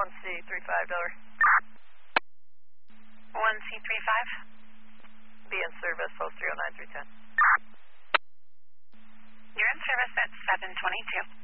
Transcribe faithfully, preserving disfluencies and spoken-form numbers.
one C three five, Delaware. one C three five. Be in service, host three oh nine three ten. You're in service at seven twenty-two.